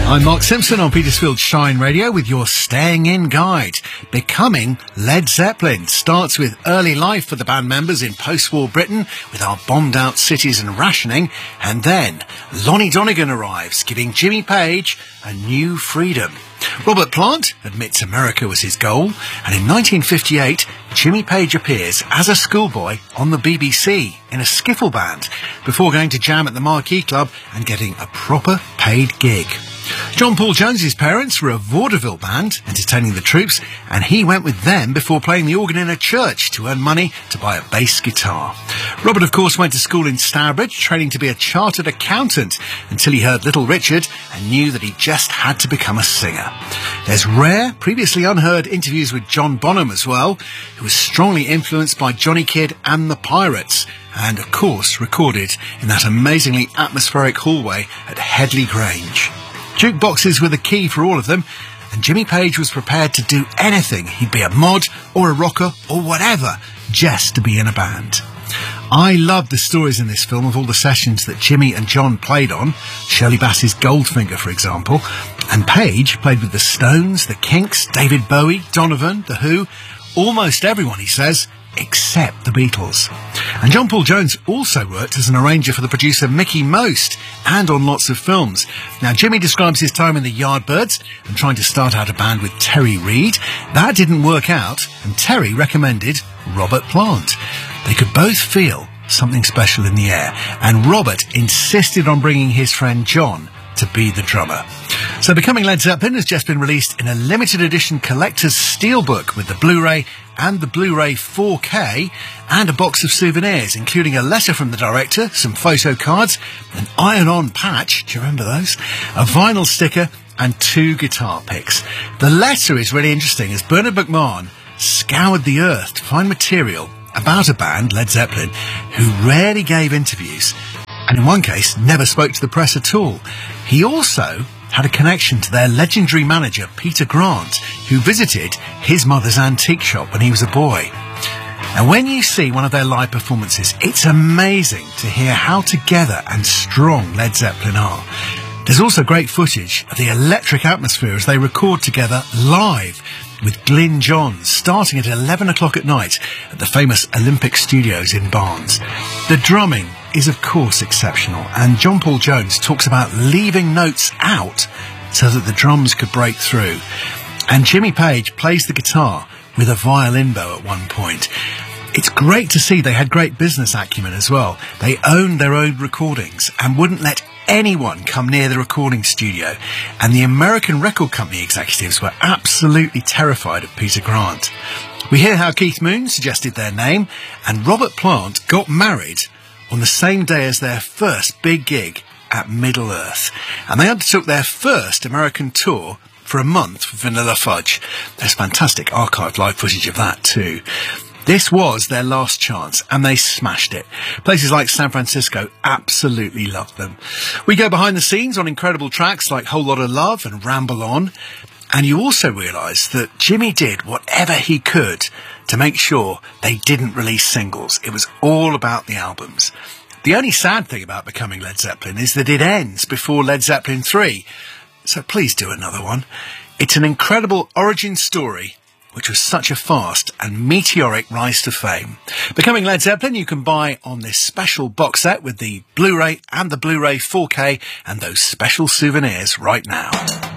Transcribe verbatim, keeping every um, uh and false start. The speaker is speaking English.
I'm Mark Simpson on Petersfield Shine Radio with your Staying In guide. Becoming Led Zeppelin starts with early life for the band members in post-war Britain with our bombed-out cities and rationing, and then Lonnie Donegan arrives, giving Jimmy Page a new freedom. Robert Plant admits America was his goal, and in nineteen fifty-eight, Jimmy Page appears as a schoolboy on the B B C in a skiffle band before going to jam at the Marquee Club and getting a proper paid gig. John Paul Jones's parents were a vaudeville band entertaining the troops, and he went with them before playing the organ in a church to earn money to buy a bass guitar. Robert, of course, went to school in Stourbridge, training to be a chartered accountant until he heard Little Richard and knew that he just had to become a singer. There's rare, previously unheard interviews with John Bonham as well, who was strongly influenced by Johnny Kidd and the Pirates, and of course recorded in that amazingly atmospheric hallway at Headley Grange. Jukeboxes were the key for all of them, and Jimmy Page was prepared to do anything. He'd be a mod or a rocker or whatever, just to be in a band. I love the stories in this film of all the sessions that Jimmy and John played on, Shirley Bassey's Goldfinger, for example, and Page played with the Stones, the Kinks, David Bowie, Donovan, The Who, almost everyone, he says, except the Beatles. And John Paul Jones also worked as an arranger for the producer Mickey Most and on lots of films. Now, Jimmy describes his time in the Yardbirds and trying to start out a band with Terry Reid. That didn't work out, and Terry recommended Robert Plant. They could both feel something special in the air, and Robert insisted on bringing his friend John to be the drummer. So Becoming Led Zeppelin has just been released in a limited edition collector's steelbook with the Blu-ray and the Blu-ray four K and a box of souvenirs, including a letter from the director, some photo cards, an iron-on patch, do you remember those? A vinyl sticker and two guitar picks. The letter is really interesting as Bernard McMahon scoured the earth to find material about a band, Led Zeppelin, who rarely gave interviews and in one case never spoke to the press at all. He also had a connection to their legendary manager, Peter Grant, who visited his mother's antique shop when he was a boy. And when you see one of their live performances, it's amazing to hear how together and strong Led Zeppelin are. There's also great footage of the electric atmosphere as they record together live with Glyn Johns, starting at eleven o'clock at night at the famous Olympic Studios in Barnes. The drumming is of course exceptional, and John Paul Jones talks about leaving notes out so that the drums could break through. And Jimmy Page plays the guitar with a violin bow at one point. It's great to see they had great business acumen as well. They owned their own recordings and wouldn't let anyone come near the recording studio, and the American record company executives were absolutely terrified of Peter Grant. We hear how Keith Moon suggested their name, and Robert Plant got married on the same day as their first big gig at Middle-earth, and they undertook their first American tour for a month with Vanilla Fudge. There's fantastic archived live footage of that too. This was their last chance, and they smashed it. Places like San Francisco absolutely loved them. We go behind the scenes on incredible tracks like Whole Lotta Love and Ramble On, and you also realise that Jimmy did whatever he could to make sure they didn't release singles. It was all about the albums. The only sad thing about Becoming Led Zeppelin is that it ends before Led Zeppelin three, so please do another one. It's an incredible origin story which was such a fast and meteoric rise to fame. Becoming Led Zeppelin you can buy on this special box set with the Blu-ray and the Blu-ray four K and those special souvenirs right now.